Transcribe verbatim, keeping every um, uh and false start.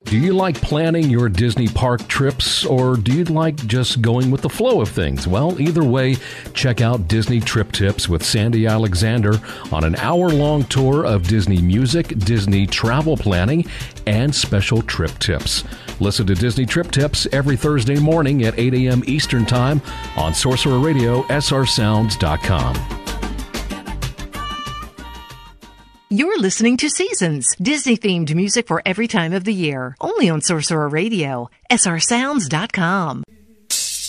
Do you like planning your Disney park trips, or do you like just going with the flow of things? Well, either way, check out Disney Trip Tips with Sandy Alexander on an hour-long tour of Disney music, Disney travel planning, and special trip tips. Listen to Disney Trip Tips every Thursday morning at eight a.m. Eastern Time on Sorcerer Radio, S R sounds dot com. You're listening to Seasons, Disney-themed music for every time of the year. Only on Sorcerer Radio, S R sounds dot com.